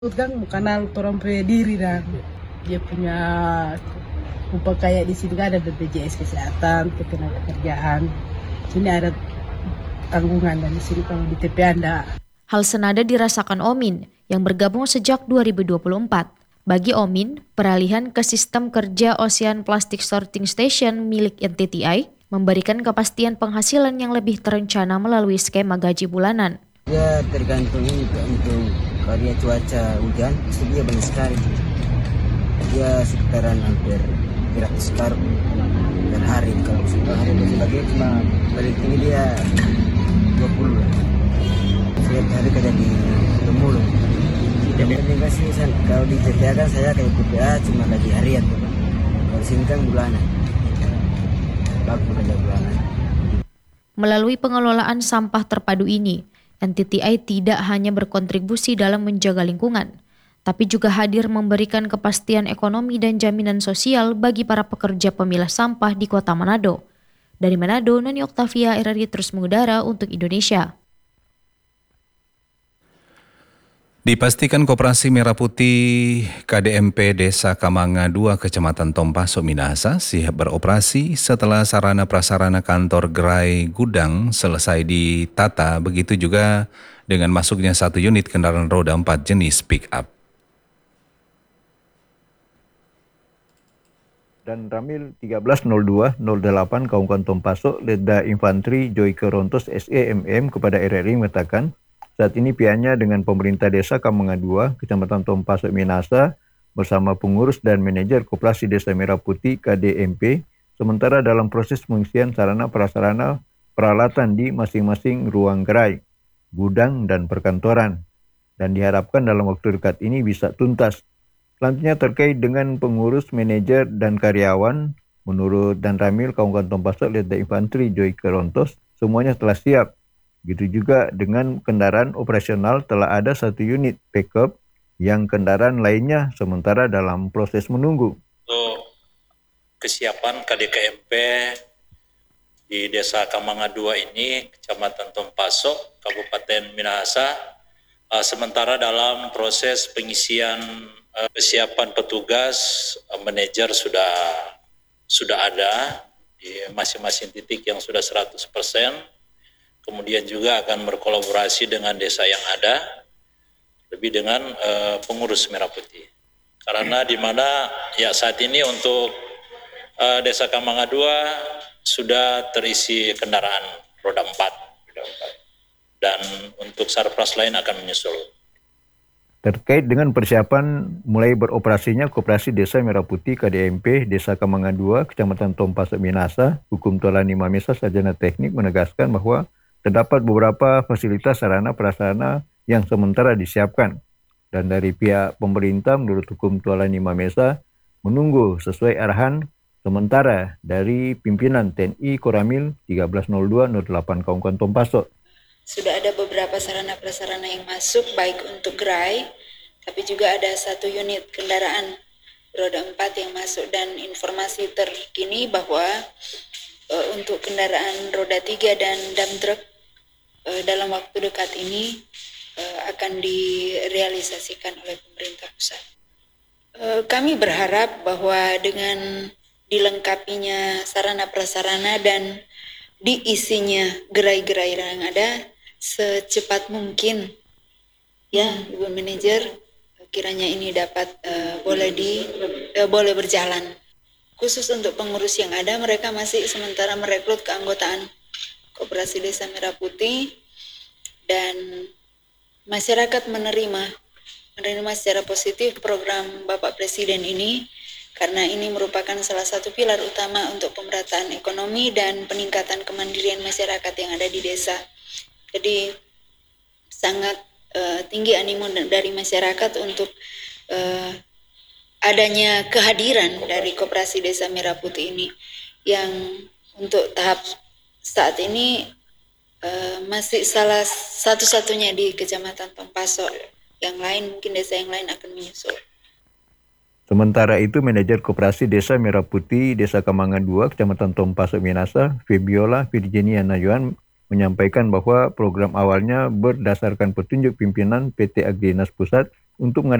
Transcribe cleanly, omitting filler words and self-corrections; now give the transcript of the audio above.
Kan kenal orang punya diri dan dia punya upah kayak di sini kan ada BPJS kesehatan, ketenagakerjaan. Sini ada tanggungan dan di sini kalau di TP Anda. Hal senada dirasakan Omin yang bergabung sejak 2024. Bagi Omin, peralihan ke sistem kerja Ocean Plastic Sorting Station milik NTTI memberikan kepastian penghasilan yang lebih terencana melalui skema gaji bulanan. Ya tergantung ini untuk karya cuaca hujan, dia banyak sekali. Dia sekitaran hampir 300 karung per hari. Kalau hari bagi cuma paling tinggi dia 20 lah. Setiap hari kerja di Temulung. Tidak penting sih, kalau di TPA kan saya kayak TPA cuma gaji harian. Kalau sini kan bulanan. Bagus kerja bulanan. Melalui pengelolaan sampah terpadu ini, NTTI tidak hanya berkontribusi dalam menjaga lingkungan, tapi juga hadir memberikan kepastian ekonomi dan jaminan sosial bagi para pekerja pemilah sampah di Kota Manado. Dari Manado, Nani Oktavia, RRI terus mengudara untuk Indonesia. Dipastikan Koperasi Merah Putih KDMP Desa Kamanga 2 Kecamatan Tompaso Minahasa siap beroperasi setelah sarana prasarana kantor gerai gudang selesai ditata, begitu juga dengan masuknya 1 unit kendaraan roda 4 jenis pick up. Dan Ramil 130208 Kabupaten Tompaso, Letda Infantri Joyke Rontos SEMM kepada RRI mengatakan, saat ini pihaknya dengan pemerintah desa Kamanga 2, Kecamatan Tompaso Minahasa, bersama pengurus dan manajer Koperasi Desa Merah Putih KDMP, sementara dalam proses pengisian sarana prasarana peralatan di masing-masing ruang gerai, gudang, dan perkantoran. Dan diharapkan dalam waktu dekat ini bisa tuntas. Selanjutnya terkait dengan pengurus, manajer, dan karyawan, menurut Dan Ramil Kabupaten Tompaso, Letda Infantri Joyke Rontos, semuanya telah siap. Begitu juga dengan kendaraan operasional telah ada 1 unit backup yang kendaraan lainnya sementara dalam proses menunggu. Untuk kesiapan KDKMP di Desa Kamanga 2 ini, Kecamatan Tompaso, Kabupaten Minahasa, sementara dalam proses pengisian kesiapan petugas, manajer sudah ada di masing-masing titik yang sudah 100%. Kemudian juga akan berkolaborasi dengan desa yang ada, lebih dengan pengurus Merah Putih. Karena di mana ya saat ini untuk Desa Kamanga 2 sudah terisi kendaraan roda 4. Dan untuk sarpras lain akan menyusul. Terkait dengan persiapan mulai beroperasinya Koperasi Desa Merah Putih KDMP Desa Kamanga 2, Kecamatan Tompaso Minahasa, Hukum Tolani Mamesa Sarjana Teknik menegaskan bahwa terdapat beberapa fasilitas sarana prasarana yang sementara disiapkan. Dan dari pihak pemerintah menurut Hukum Tolani Mamesa menunggu sesuai arahan sementara dari pimpinan TNI Koramil 130208 Kabupaten Tompaso. Sudah ada beberapa sarana prasarana yang masuk, baik untuk gerai, tapi juga ada 1 unit kendaraan roda 4 yang masuk, dan informasi terkini bahwa untuk kendaraan roda 3 dan dump truck dalam waktu dekat ini akan direalisasikan oleh pemerintah pusat. Kami berharap bahwa dengan dilengkapinya sarana prasarana dan diisinya gerai-gerai yang ada secepat mungkin, ya Ibu Manajer, kiranya ini dapat boleh berjalan. Khusus untuk pengurus yang ada, mereka masih sementara merekrut keanggotaan Koperasi Desa Merah Putih, dan masyarakat menerima secara positif program Bapak Presiden ini, karena ini merupakan salah satu pilar utama untuk pemerataan ekonomi dan peningkatan kemandirian masyarakat yang ada di desa. Jadi sangat tinggi animo dari masyarakat untuk adanya kehadiran dari Koperasi Desa Merah Putih ini, yang untuk tahap saat ini masih salah satu-satunya di Kecamatan Tompaso. Yang lain, mungkin desa yang lain akan menyusul. Sementara itu, manajer Koperasi Desa Merah Putih Desa Kamanga 2, Kecamatan Tompaso Minahasa, Febiola Virginia Nayuan, menyampaikan bahwa program awalnya berdasarkan petunjuk pimpinan PT Agrinas Pusat untuk